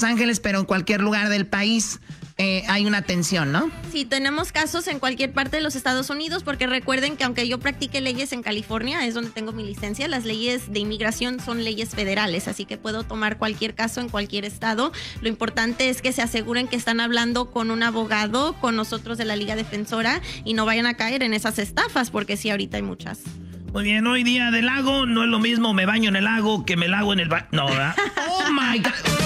Los Ángeles, pero en cualquier lugar del país hay una atención, ¿no? Sí, tenemos casos en cualquier parte de los Estados Unidos, porque recuerden que aunque yo practique leyes en California, es donde tengo mi licencia, las leyes de inmigración son leyes federales, así que puedo tomar cualquier caso en cualquier estado. Lo importante es que se aseguren que están hablando con un abogado, con nosotros de la Liga Defensora, y no vayan a caer en esas estafas, porque sí, ahorita hay muchas. Muy bien, hoy día del lago, no es lo mismo me baño en el lago que me lago en el baño. No, ¿verdad? Oh my God.